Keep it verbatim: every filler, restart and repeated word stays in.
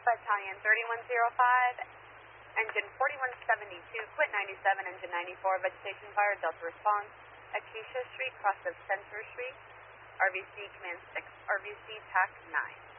Battalion thirty-one oh five, engine forty-one seventy-two, quit ninety-seven, engine ninety-four, vegetation fire, Delta response, Acacia Street, cross of Center Street, R V C command six, R V C T A C nine.